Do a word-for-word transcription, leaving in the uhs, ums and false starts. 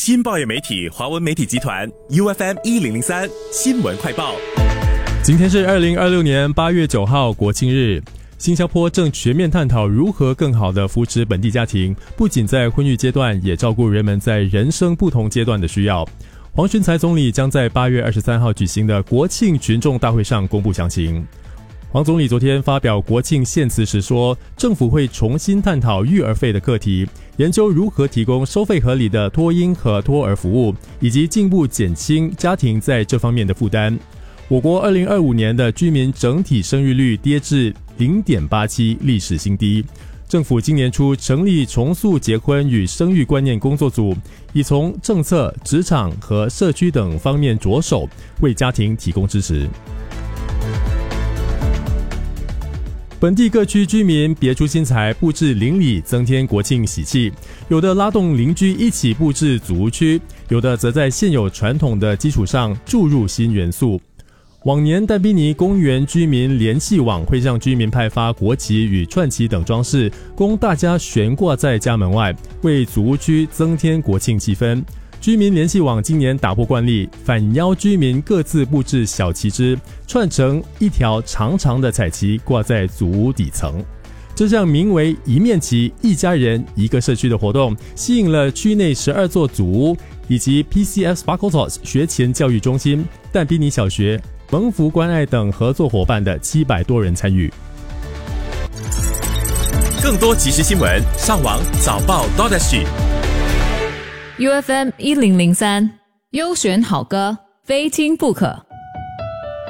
新报业媒体华文媒体集团 U F M 一零零三新闻快报。 今天是二零二六年八月九号，国庆日。新加坡正全面探讨如何更好地扶持本地家庭，不仅在婚育阶段，也照顾人们在人生不同阶段的需要。黄循财总理将在八月二十三号举行的国庆群众大会上公布详情。黄总理昨天发表国庆献词时说，政府会重新探讨育儿费的课题，研究如何提供收费合理的托婴和托儿服务，以及进一步减轻家庭在这方面的负担。我国二零二五年的居民整体生育率跌至 零点八七， 历史新低。政府今年初成立重塑结婚与生育观念工作组，以从政策、职场和社区等方面着手，为家庭提供支持。本地各区居民别出心裁，布置邻里，增添国庆喜气。有的拉动邻居一起布置祖屋区，有的则在现有传统的基础上注入新元素。往年但宾尼公园居民联系网会向居民派发国旗与串旗等装饰，供大家悬挂在家门外，为祖屋区增添国庆气氛。居民联系网今年打破惯例，反邀居民各自布置小旗枝，串成一条长长的彩旗，挂在祖屋底层。这项名为一面旗一家人一个社区的活动，吸引了区内十二座祖屋以及 P C F Sparkletos 学前教育中心、但宾尼小学、蒙福关爱等合作伙伴的七百多人参与。 更多即时新闻，上网早报 .U F M 一零零三，优选好歌，非听不可。